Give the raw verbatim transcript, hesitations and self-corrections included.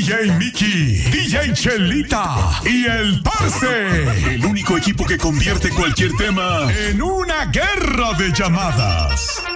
J Mickey, D J Chelita y el Parce. El único equipo que convierte cualquier tema en una guerra de llamadas.